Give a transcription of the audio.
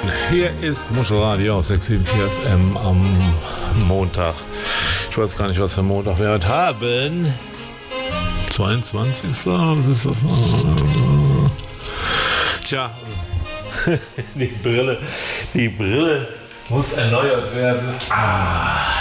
Hier ist Muschelradio auf 674 FM am Montag. Ich weiß gar nicht, was für Montag wir heute haben. 22. Was ist das? Tja, die Brille muss erneuert werden.